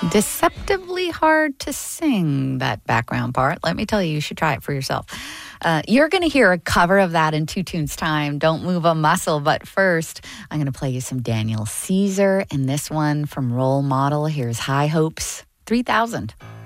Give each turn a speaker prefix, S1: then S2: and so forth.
S1: Deceptively hard to sing, that background part. Let me tell you, you should try it for yourself. You're going to hear a cover of that in 2 tunes time. Don't move a muscle. But first, I'm going to play you some Daniel Caesar and this one from Role Model. Here's High Hopes 3000.